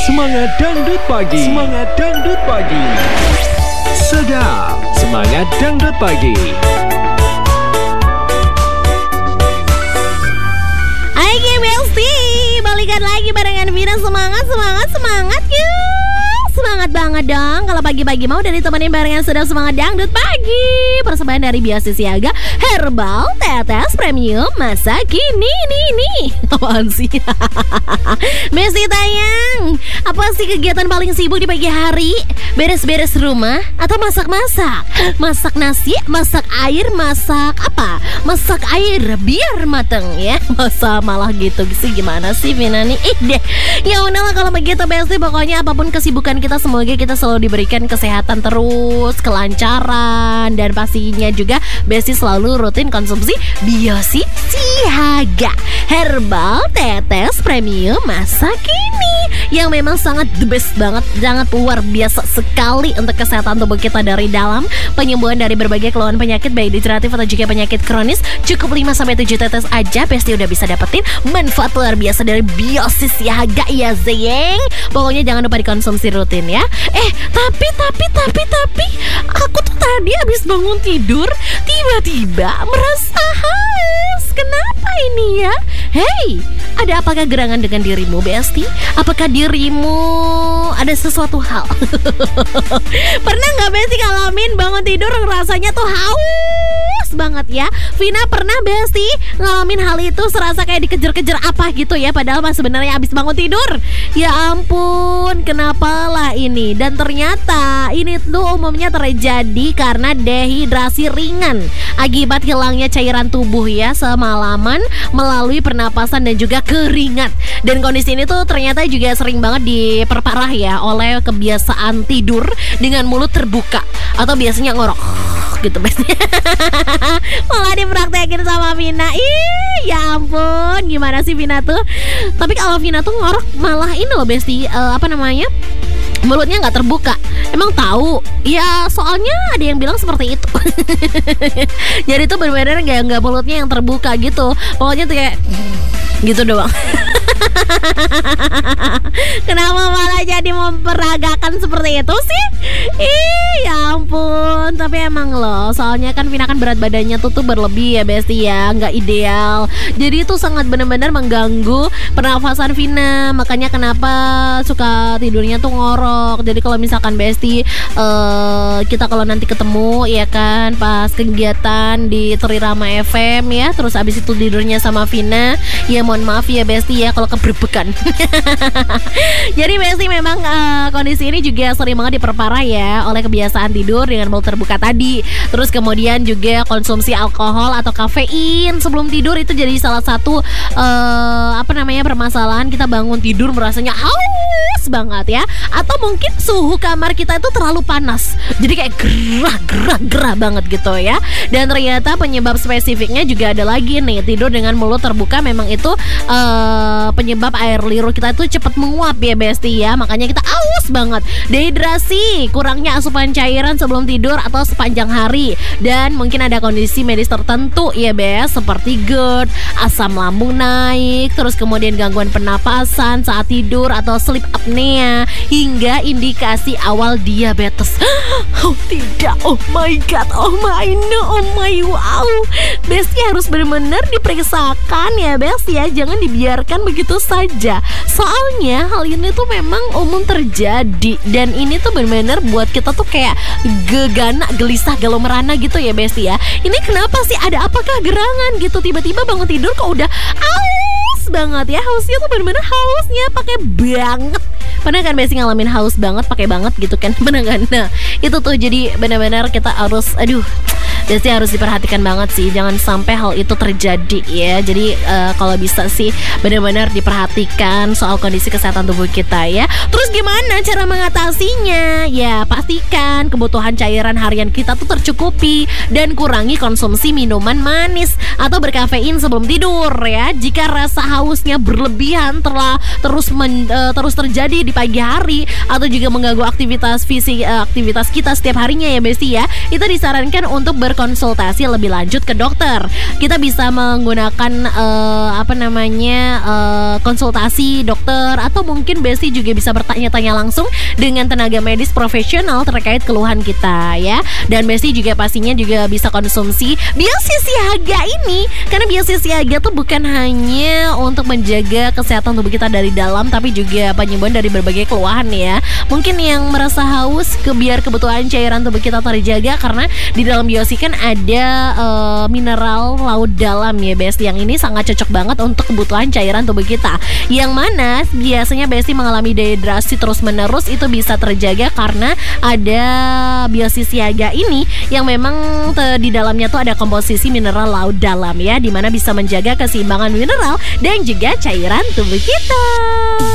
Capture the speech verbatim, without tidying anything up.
Semangat dangdut pagi. Semangat dangdut pagi. Sedap. Semangat dangdut pagi. Oke Belsi, balikan lagi barengan Vina. Semangat, semangat, semangat yuk. Semangat banget dong. Kalau pagi-pagi mau udah ditemenin barengan Sedap Semangat Dangdut Pagi. Persembahan dari Biasi Siaga, Herbal Tetes Premium Masa Kini. Nih, nih. Apaan sih? Besti tayang, apa sih kegiatan paling sibuk di pagi hari? Beres-beres rumah atau masak-masak? Masak nasi, masak air, masak apa? Masak air biar mateng ya. Masa malah gitu sih, gimana sih Vina nih? Ih deh. Ya udahlah kalau begitu Besti, pokoknya apapun kesibukan kita, semoga kita selalu diberikan kesehatan terus, kelancaran, dan pastinya juga Besti selalu rutin konsumsi Biasi Siaga Herbal Tetes Premium Masa Kini, yang memang sangat the best banget, sangat luar biasa sekali untuk kesehatan tubuh kita dari dalam, penyembuhan dari berbagai keluhan penyakit baik degeneratif atau juga penyakit kronis. Cukup lima sampai tujuh tetes aja Besti udah bisa dapetin manfaat luar biasa dari Biasi Siaga ya Zeng. Pokoknya jangan lupa dikonsumsi rutin ya. Eh tapi tapi tapi tapi aku tuh tadi habis bangun tidur tiba-tiba merasa haus. Kenapa ini ya? Hey, ada apakah gerangan dengan dirimu Besti? Apakah dirimu ada sesuatu hal? Pernah gak Besti ngalamin bangun tidur rasanya tuh haus banget ya? Vina pernah Besti ngalamin hal itu, serasa kayak dikejar-kejar apa gitu ya, padahal mah sebenarnya habis bangun tidur. Ya ampun, kenapa lah ini? Dan ternyata ini tuh umumnya terjadi karena dehidrasi ringan akibat hilangnya cairan tubuh ya semalaman melalui pernapasan dan juga keringat. Dan kondisi ini tuh ternyata juga sering banget diperparah ya oleh kebiasaan tidur dengan mulut terbuka atau biasanya ngorok gitu biasanya. Malah dipraktekin sama Vina. Ih, ya ampun, gimana sih Vina tuh? Tapi kalau Vina tuh ngorok malah ini loh Besti, uh, apa namanya? mulutnya nggak terbuka. Emang tahu? Ya soalnya ada yang bilang seperti itu. Jadi tuh benar-benar nggak nggak mulutnya yang terbuka gitu. Pokoknya tuh kayak gitu doang. Kenapa malah jadi memperagakan seperti itu sih? Ih, ya ampun. Tapi emang loh, soalnya kan Vina kan berat badannya tuh tuh berlebih ya Besti ya, nggak ideal. Jadi itu sangat benar-benar mengganggu pernafasan Vina. Makanya kenapa suka tidurnya tuh ngorok. Jadi kalau misalkan Besti uh, kita kalau nanti ketemu ya kan pas kegiatan di Trirama F M ya, terus abis itu tidurnya sama Vina, ya mohon maaf ya Besti ya kalau keberbekan. Jadi Besti memang uh, kondisi ini juga sering banget diperparah ya oleh kebiasaan tidur dengan mulut terbuka tadi. Terus kemudian juga konsumsi alkohol atau kafein sebelum tidur itu jadi salah satu uh, apa namanya permasalahan kita bangun tidur merasanya haus banget ya. Atau mungkin suhu kamar kita itu terlalu panas, jadi kayak gerah gerah gerah banget gitu ya. Dan ternyata penyebab spesifiknya juga ada lagi nih, tidur dengan mulut terbuka memang itu uh, penyebab air liur kita itu cepat menguap ya Besti ya. Makanya kita aus banget, dehidrasi, kurangnya asupan cairan sebelum tidur atau sepanjang hari. Dan mungkin ada kondisi medis tertentu ya Bes, seperti GERD, asam lambung naik, terus kemudian gangguan pernapasan saat tidur atau sleep apnea, hingga indikasi awal diabetes. Oh tidak, oh my god, oh my no, oh my wow. Besti harus benar-benar diperiksakan ya Besti ya, jangan dibiarkan begitu saja. Soalnya hal ini tuh memang umum terjadi, dan ini tuh benar-benar buat kita tuh kayak gegana, gelisah, galau merana gitu ya Besti ya. Ini kenapa sih, ada apakah gerangan gitu, tiba-tiba bangun tidur kok udah haus banget ya. Hausnya tuh benar-benar hausnya pakai banget. Pernah kan Besti ngalamin haus banget, pakai banget gitu kan? Pernah kan? Nah itu tuh jadi benar-benar kita harus, aduh Besti harus diperhatikan banget sih, jangan sampai hal itu terjadi ya. Jadi uh, kalau bisa sih benar-benar diperhatikan soal kondisi kesehatan tubuh kita ya. Terus gimana cara mengatasinya? Ya pastikan kebutuhan cairan harus harian kita tuh tercukupi. Dan kurangi konsumsi minuman manis atau berkafein sebelum tidur ya. Jika rasa hausnya berlebihan telah terus men, uh, terus terjadi di pagi hari atau juga mengganggu aktivitas fisik uh, aktivitas kita setiap harinya ya Besti ya, itu disarankan untuk berkonsultasi lebih lanjut ke dokter. Kita bisa menggunakan uh, apa namanya uh, konsultasi dokter, atau mungkin Besti juga bisa bertanya-tanya langsung dengan tenaga medis profesional terkait keluhan kita ya. Dan Besti juga pastinya juga bisa konsumsi Biosisiaga ini, karena Biosisiaga tuh bukan hanya untuk menjaga kesehatan tubuh kita dari dalam, tapi juga penyembuhan dari berbagai keluhan ya. Mungkin yang merasa haus, ke biar kebutuhan cairan tubuh kita terjaga, karena di dalam Biosi kan ada uh, mineral laut dalam ya Besti, yang ini sangat cocok banget untuk kebutuhan cairan tubuh kita, yang mana biasanya Besti mengalami dehidrasi terus menerus itu bisa terjaga karena ada Biosisiaga ini yang memang te, di dalamnya tuh ada komposisi mineral laut dalam ya, dimana bisa menjaga keseimbangan mineral dan juga cairan tubuh kita.